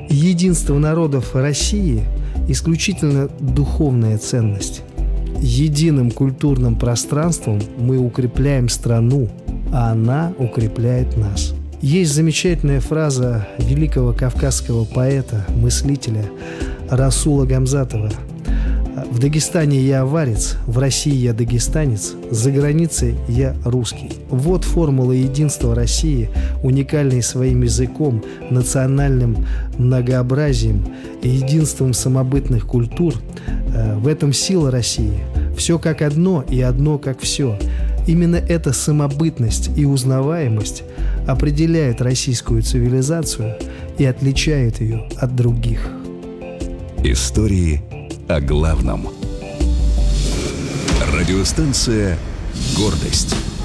Единство народов России – исключительно духовная ценность. Единым культурным пространством мы укрепляем страну, а она укрепляет нас. Есть замечательная фраза великого кавказского поэта, мыслителя Расула Гамзатова: «В Дагестане я аварец, в России я дагестанец, за границей я русский». Вот формула единства России, уникальной своим языком, национальным многообразием и единством самобытных культур. В этом сила России. Все как одно и одно как все. Именно эта самобытность и узнаваемость определяет российскую цивилизацию и отличает ее от других. Истории о главном. Радиостанция «Гордость».